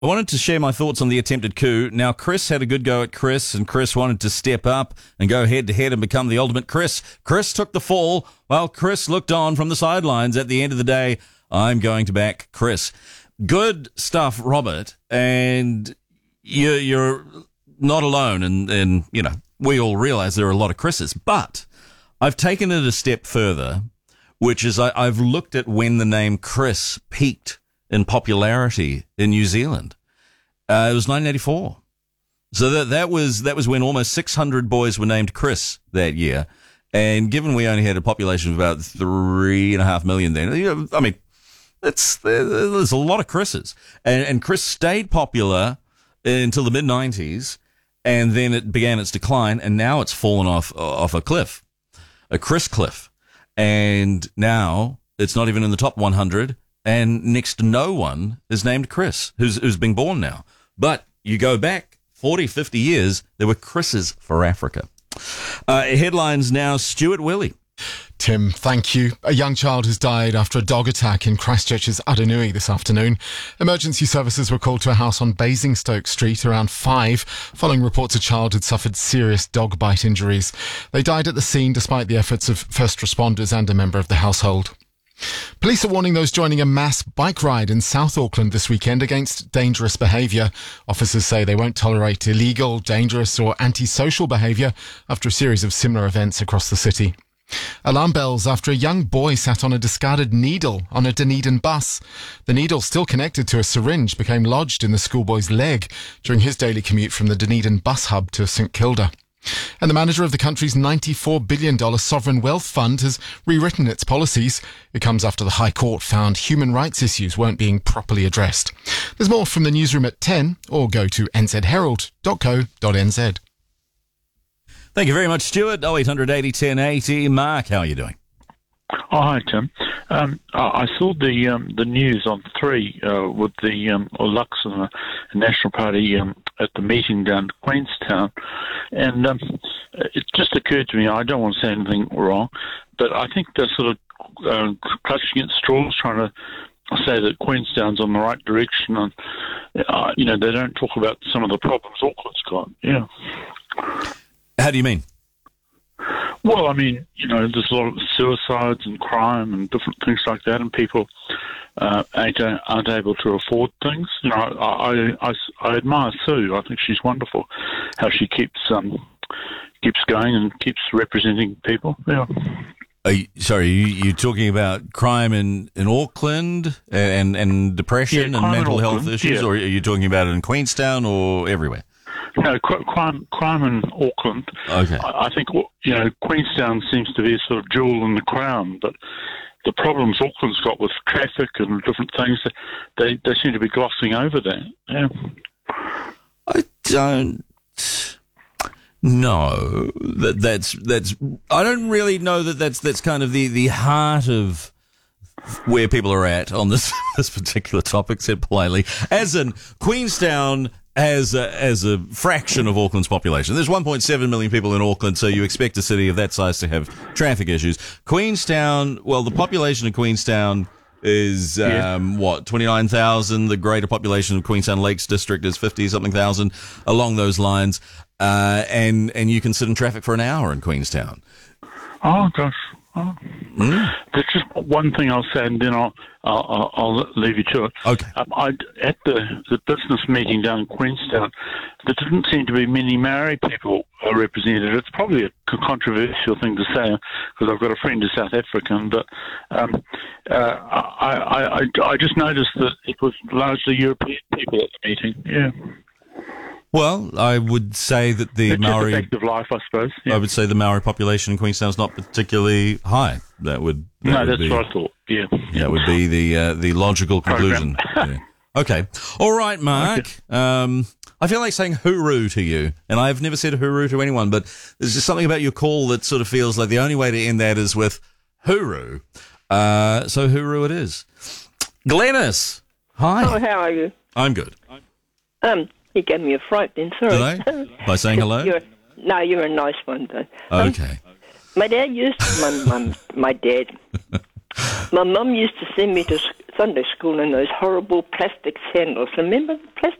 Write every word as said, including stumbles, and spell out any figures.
I wanted to share my thoughts on the attempted coup. Now, Chris had a good go at Chris, and Chris wanted to step up and go head-to-head and become the ultimate Chris. Chris took the fall, while Chris looked on from the sidelines. At the end of the day, I'm going to back Chris. Good stuff, Robert, and you're, you're not alone, and, and, you know, we all realise there are a lot of Chris's, but I've taken it a step further, which is I, I've looked at when the name Chris peaked in popularity in New Zealand. Uh, it was nineteen eighty-four. So that that was that was when almost six hundred boys were named Chris that year. And given we only had a population of about three and a half million then, you know, I mean, it's there's a lot of Chris's. And, and Chris stayed popular until the mid nineties, and then it began its decline, and now it's fallen off off a cliff, a Chris cliff. And now it's not even in the top one hundred. And next to no one is named Chris, who's who's been born now. But you go back forty, fifty years, there were Chris's for Africa. Uh, headlines now, Stuart Willie. Tim, thank you. A young child has died after a dog attack in Christchurch's Aranui this afternoon. Emergency services were called to a house on Basingstoke Street around five, following reports a child had suffered serious dog bite injuries. They died at the scene despite the efforts of first responders and a member of the household. Police are warning those joining a mass bike ride in South Auckland this weekend against dangerous behaviour. Officers say they won't tolerate illegal, dangerous or antisocial behaviour after a series of similar events across the city. Alarm bells after a young boy sat on a discarded needle on a Dunedin bus. The needle, still connected to a syringe, became lodged in the schoolboy's leg during his daily commute from the Dunedin bus hub to St Kilda. And the manager of the country's ninety-four billion dollars sovereign wealth fund has rewritten its policies. It comes after the High Court found human rights issues weren't being properly addressed. There's more from the newsroom at ten, or go to n z herald dot co dot n z. Thank you very much, Stuart. oh eight hundred eighty ten eighty. Mark, how are you doing? Oh, hi, Tim. Um, I I saw the um, the news on three uh, with the um, Lux and the National Party um, at the meeting down in Queenstown, and um, it just occurred to me, I don't want to say anything wrong, but I think they're sort of uh, clutching at straws, trying to say that Queenstown's on the right direction, and uh, you know, they don't talk about some of the problems Auckland's got. Yeah. How do you mean? Well, I mean, you know, there's a lot of suicides and crime and different things like that, and people uh, ain't, aren't able to afford things. You know, I, I, I, I admire Sue. I think she's wonderful, how she keeps um, keeps going and keeps representing people. Yeah. Are you, sorry, you, you're talking about crime in, in Auckland and, and depression Yeah, and crime in mental health Auckland, issues, yeah. or are you talking about it in Queenstown or everywhere? No, cr- crime, crime in Auckland. Okay. I, I think, you know, Queenstown seems to be a sort of jewel in the crown, but the problems Auckland's got with traffic and different things, they they seem to be glossing over that. Yeah. I don't know that that's that's. I don't really know that that's that's kind of the, the heart of where people are at on this this particular topic. Said politely, as in Queenstown as a, as a fraction of Auckland's population. There's one point seven million people in Auckland, so you expect a city of that size to have traffic issues. Queenstown, well, the population of Queenstown is, Yeah. um, what, twenty-nine thousand. The greater population of Queenstown Lakes District is fifty-something thousand, along those lines. Uh, and, and you can sit in traffic for an hour in Queenstown. Oh, gosh. Oh. Mm. There's just one thing I'll say, and then I'll I'll, I'll leave you to it. Okay. Um, I at the the business meeting down in Queenstown, there didn't seem to be many Maori people uh, represented. It's probably a controversial thing to say because I've got a friend who's South African, but um, uh, I, I I I just noticed that it was largely European people at the meeting. Yeah. Well, I would say that the It's Maori, just a fact of life, I suppose. Yeah. I would say the Maori population in Queenstown is not particularly high. That would that no, would that's be, what I thought. Yeah. That would be the uh, the logical conclusion. Yeah. Okay, all right, Mark. Okay. Um, I feel like saying hooroo to you, and I've never said hooroo to anyone, but there's just something about your call that sort of feels like the only way to end that is with hooroo. Uh, so hooroo it is. Glennis, hi. Oh, how are you? I'm good. Um, you gave me a fright then, sorry. Did I? By saying hello? You're, no, you're a nice one, though. Um, Okay. My dad used, my mum, my dad, my mum used to send me to s- Sunday school in those horrible plastic sandals. Remember the plastic